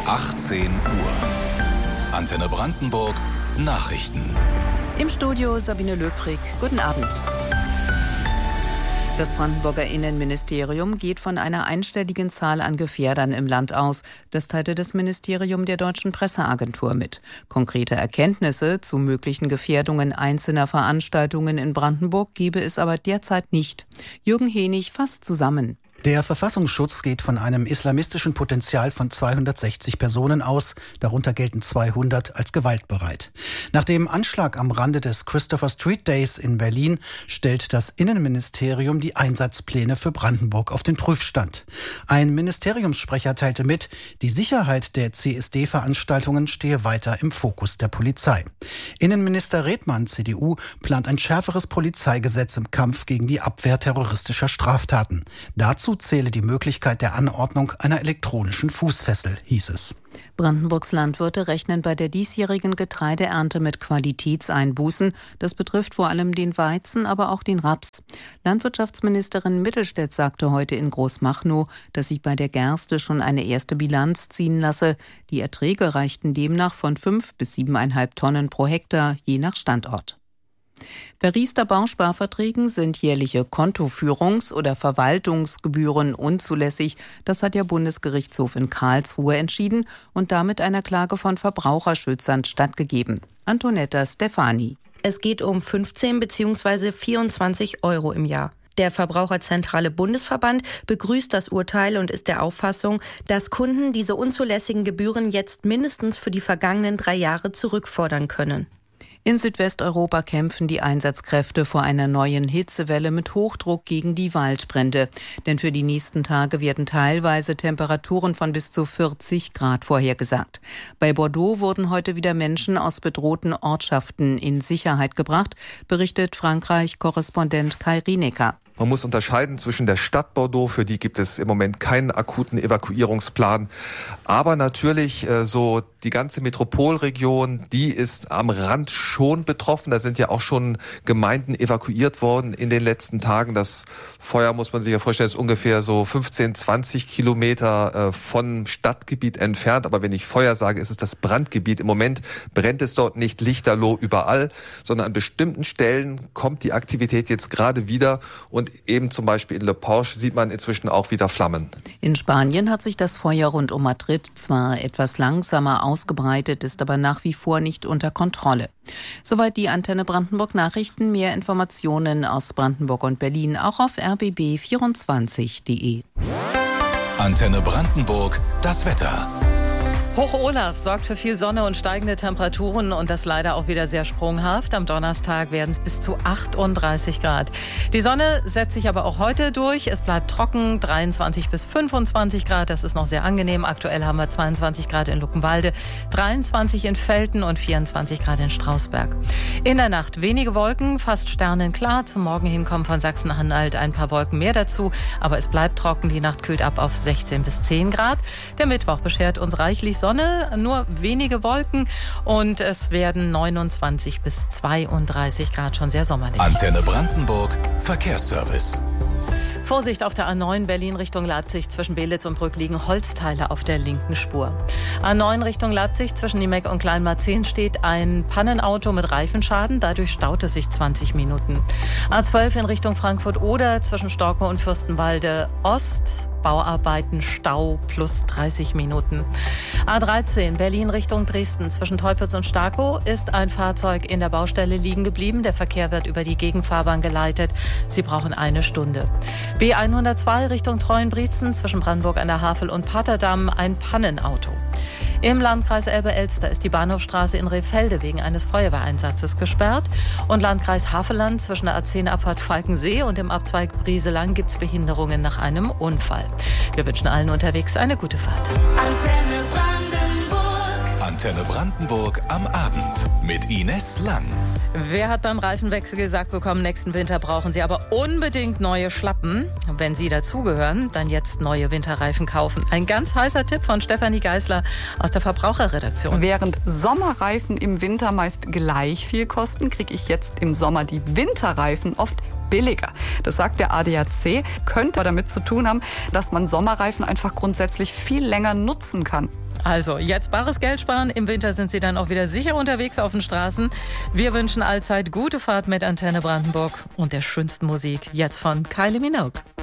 18 Uhr. Antenne Brandenburg Nachrichten. Im Studio Sabine Löbrig. Guten Abend. Das Brandenburger Innenministerium geht von einer einstelligen Zahl an Gefährdern im Land aus. Das teilte das Ministerium der Deutschen Presseagentur mit. Konkrete Erkenntnisse zu möglichen Gefährdungen einzelner Veranstaltungen in Brandenburg gebe es aber derzeit nicht. Jürgen Henig fasst zusammen. Der Verfassungsschutz geht von einem islamistischen Potenzial von 260 Personen aus. Darunter gelten 200 als gewaltbereit. Nach dem Anschlag am Rande des Christopher Street Days in Berlin stellt das Innenministerium die Einsatzpläne für Brandenburg auf den Prüfstand. Ein Ministeriumssprecher teilte mit, die Sicherheit der CSD-Veranstaltungen stehe weiter im Fokus der Polizei. Innenminister Redmann, CDU, plant ein schärferes Polizeigesetz im Kampf gegen die Abwehr terroristischer Straftaten. Dazu zähle die Möglichkeit der Anordnung einer elektronischen Fußfessel, hieß es. Brandenburgs Landwirte rechnen bei der diesjährigen Getreideernte mit Qualitätseinbußen. Das betrifft vor allem den Weizen, aber auch den Raps. Landwirtschaftsministerin Mittelstädt sagte heute in Großmachnow, dass sich bei der Gerste schon eine erste Bilanz ziehen lasse. Die Erträge reichten demnach von 5 bis 7,5 Tonnen pro Hektar, je nach Standort. Bei Riester-Bausparverträgen sind jährliche Kontoführungs- oder Verwaltungsgebühren unzulässig. Das hat der Bundesgerichtshof in Karlsruhe entschieden und damit einer Klage von Verbraucherschützern stattgegeben. Antonetta Stefani. Es geht um 15 bzw. 24 Euro im Jahr. Der Verbraucherzentrale Bundesverband begrüßt das Urteil und ist der Auffassung, dass Kunden diese unzulässigen Gebühren jetzt mindestens für die vergangenen 3 Jahre zurückfordern können. In Südwesteuropa kämpfen die Einsatzkräfte vor einer neuen Hitzewelle mit Hochdruck gegen die Waldbrände. Denn für die nächsten Tage werden teilweise Temperaturen von bis zu 40 Grad vorhergesagt. Bei Bordeaux wurden heute wieder Menschen aus bedrohten Ortschaften in Sicherheit gebracht, berichtet Frankreich-Korrespondent Kai Rienecker. Man muss unterscheiden zwischen der Stadt Bordeaux, für die gibt es im Moment keinen akuten Evakuierungsplan. Aber natürlich so die ganze Metropolregion, die ist am Rand schon betroffen. Da sind ja auch schon Gemeinden evakuiert worden in den letzten Tagen. Das Feuer, muss man sich ja vorstellen, ist ungefähr so 15, 20 Kilometer vom Stadtgebiet entfernt. Aber wenn ich Feuer sage, ist es das Brandgebiet. Im Moment brennt es dort nicht lichterloh überall, sondern an bestimmten Stellen kommt die Aktivität jetzt gerade wieder. Und eben zum Beispiel in Le Porche sieht man inzwischen auch wieder Flammen. In Spanien hat sich das Feuer rund um Madrid zwar etwas langsamer ausgebreitet, ist aber nach wie vor nicht unter Kontrolle. Soweit die Antenne Brandenburg Nachrichten. Mehr Informationen aus Brandenburg und Berlin auch auf rbb24.de. Antenne Brandenburg, das Wetter. Hoch Olaf sorgt für viel Sonne und steigende Temperaturen und das leider auch wieder sehr sprunghaft. Am Donnerstag werden es bis zu 38 Grad. Die Sonne setzt sich aber auch heute durch. Es bleibt trocken, 23 bis 25 Grad. Das ist noch sehr angenehm. Aktuell haben wir 22 Grad in Luckenwalde, 23 in Velten und 24 Grad in Strausberg. In der Nacht wenige Wolken, fast sternenklar. Zum Morgen hin kommen von Sachsen-Anhalt ein paar Wolken mehr dazu. Aber es bleibt trocken. Die Nacht kühlt ab auf 16 bis 10 Grad. Der Mittwoch beschert uns reichlich Sonne, nur wenige Wolken und es werden 29 bis 32 Grad, schon sehr sommerlich. Antenne Brandenburg, Verkehrsservice. Vorsicht auf der A9 Berlin Richtung Leipzig. Zwischen Belitz und Brück liegen Holzteile auf der linken Spur. A9 Richtung Leipzig zwischen Niemeck und Kleinmarzehn steht ein Pannenauto mit Reifenschaden. Dadurch staut es sich 20 Minuten. A12 in Richtung Frankfurt-Oder zwischen Storkow und Fürstenwalde Ost. Bauarbeiten, Stau plus 30 Minuten. A13 Berlin Richtung Dresden zwischen Teupitz und Starkow ist ein Fahrzeug in der Baustelle liegen geblieben. Der Verkehr wird über die Gegenfahrbahn geleitet. Sie brauchen 1 Stunde. B102 Richtung Treuenbrietzen zwischen Brandenburg an der Havel und Paterdamm ein Pannenauto. Im Landkreis Elbe-Elster ist die Bahnhofstraße in Rehfelde wegen eines Feuerwehreinsatzes gesperrt. Und Landkreis Havelland zwischen der A10-Abfahrt Falkensee und dem Abzweig Brieselang gibt es Behinderungen nach einem Unfall. Wir wünschen allen unterwegs eine gute Fahrt. Antenne Brandenburg. Antenne Brandenburg am Abend mit Ines Lang. Wer hat beim Reifenwechsel gesagt bekommen, nächsten Winter brauchen Sie aber unbedingt neue Schlappen? Wenn Sie dazugehören, dann jetzt neue Winterreifen kaufen. Ein ganz heißer Tipp von Stefanie Geisler aus der Verbraucherredaktion. Während Sommerreifen im Winter meist gleich viel kosten, kriege ich jetzt im Sommer die Winterreifen oft billiger. Das sagt der ADAC, könnte damit zu tun haben, dass man Sommerreifen einfach grundsätzlich viel länger nutzen kann. Also, jetzt bares Geld sparen. Im Winter sind Sie dann auch wieder sicher unterwegs auf den Straßen. Wir wünschen allzeit gute Fahrt mit Antenne Brandenburg und der schönsten Musik. Jetzt von Kylie Minogue.